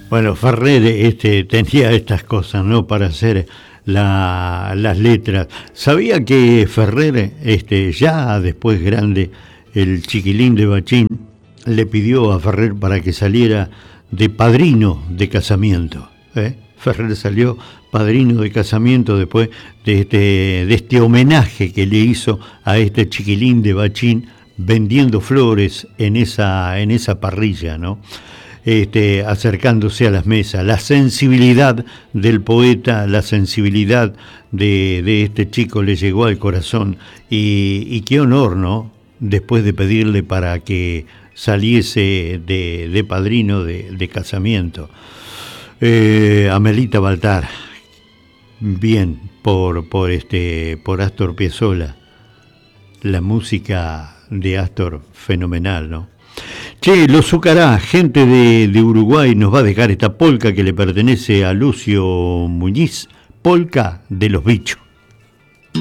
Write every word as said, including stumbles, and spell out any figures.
Bueno, Ferrer este, tenía estas cosas, ¿no? Para hacer la, las letras. ¿Sabía que Ferrer, este, ya después grande, el chiquilín de Bachín, le pidió a Ferrer para que saliera de padrino de casamiento? ¿eh? Ferrer salió padrino de casamiento después de este, de este homenaje que le hizo a este chiquilín de Bachín vendiendo flores en esa, en esa parrilla, ¿no? Este, acercándose a las mesas, la sensibilidad del poeta, la sensibilidad de, de este chico le llegó al corazón y, y qué honor, ¿no? Después de pedirle para que saliese de, de padrino de, de casamiento. Eh, Amelita Baltar, bien por, por, este, por Astor Piazzolla, la música de Astor fenomenal, ¿no? Che, los Zucará, gente de, de Uruguay, nos va a dejar esta polca que le pertenece a Lucio Muñiz, polca de los bichos.